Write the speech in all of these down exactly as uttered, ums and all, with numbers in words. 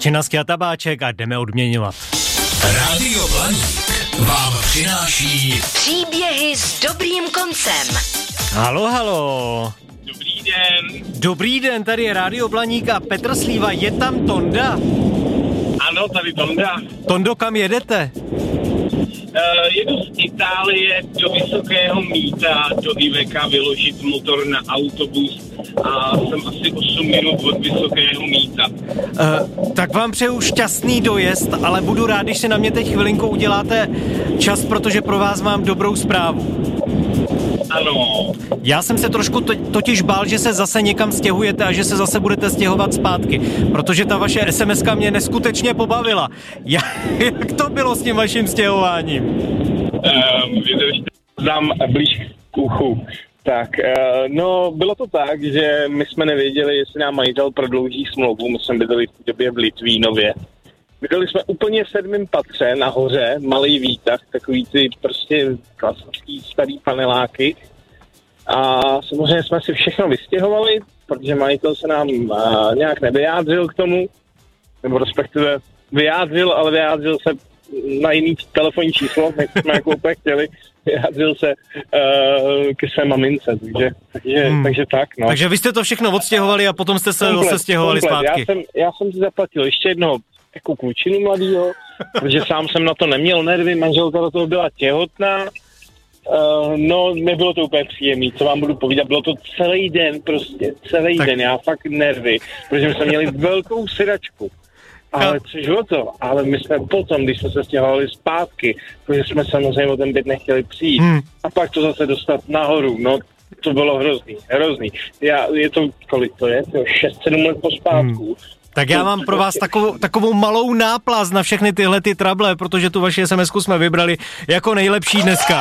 Třinasky a tabáček a jdeme odměňovat. Rádio Blaník vám přináší příběhy s dobrým koncem. Halo, halo. Dobrý den. Dobrý den, tady je Rádio Blaník a Petr Slíva, je tam Tonda? Ano, tady Tonda. Tondo, kam jedete? Uh, jedu z Itálie do Vysokého Mýta, do Iveka vyložit motor na autobus a jsem asi osm minut od Vysokého Mýta. Uh, tak vám přeju šťastný dojezd, ale budu rád, když si na mě teď chvilinku uděláte čas, protože pro vás mám dobrou zprávu. Ano. Já jsem se trošku to, totiž bál, že se zase někam stěhujete a že se zase budete stěhovat zpátky, protože ta vaše es em eska mě neskutečně pobavila. Já, jak to bylo s tím vaším stěhováním? Um, vydržte, dám blíž k uchu. Tak, uh, no, bylo to tak, že my jsme nevěděli, jestli nám majitel prodlouží smlouvu, my jsme bydleli v té době v Litvínově. Bydleli jsme úplně v sedmém patře nahoře, malý výtah, takový ty prostě klasický starý paneláky. A samozřejmě jsme si všechno vystěhovali, protože majitel se nám uh, nějak nevyjádřil k tomu, nebo respektive vyjádřil, ale vyjádřil se na jiný telefonní číslo, jak jsme jako úplně chtěli, vyjádřil se uh, ke své mamince, takže, takže, hmm. takže tak, no. Takže vy jste to všechno odstěhovali a potom jste se komplet, zase stěhovali komplet. zpátky. Já jsem, já jsem si zaplatil ještě jednoho jako klučinu mladýho, protože sám jsem na to neměl nervy, manželka do toho byla těhotná. Uh, no, nebylo to úplně příjemný, co vám budu povídat, bylo to celý den prostě, celý tak. den, já fakt nervy, protože jsme měli velkou sedačku, ale což o to, ale my jsme potom, když jsme se stěhovali zpátky, protože jsme samozřejmě o ten byt nechtěli přijít hmm. a pak to zase dostat nahoru, no to bylo hrozný, hrozný, já, je to, kolik to je, šest sedm let pospátku. Hmm. Tak já mám pro vás takovou, takovou malou náplast na všechny tyhle ty trable, protože tu vaši es em esku jsme vybrali jako nejlepší dneska.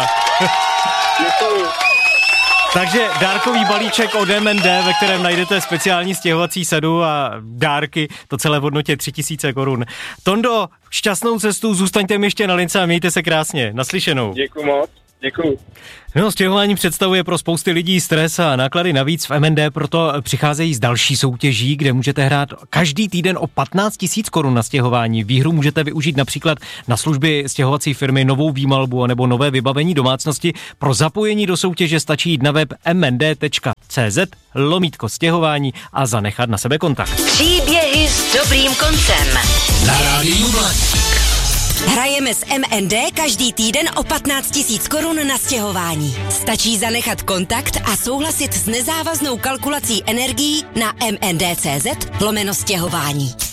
Takže dárkový balíček od em en dé, ve kterém najdete speciální stěhovací sadu a dárky, to celé v hodnotě tři tisíce korun. Tondo, šťastnou cestu, zůstaňte mi ještě na lince a mějte se krásně. Naslyšenou. Děkuju moc. Děkuju. No, stěhování představuje pro spousty lidí stres a náklady navíc. V em en dé proto přicházejí s další soutěží, kde můžete hrát každý týden o patnáct tisíc korun na stěhování. Výhru můžete využít například na služby stěhovací firmy, novou výmalbu nebo nové vybavení domácnosti. Pro zapojení do soutěže stačí jít na web em en dé tečka cé zet lomítko stěhování a zanechat na sebe kontakt. Příběhy s dobrým koncem. Na Rádiu Blaník. Hrajeme s em en dé každý týden o patnáct tisíc korun na stěhování. Stačí zanechat kontakt a souhlasit s nezávaznou kalkulací energií na em en dé tečka cé zet lomeno stěhování.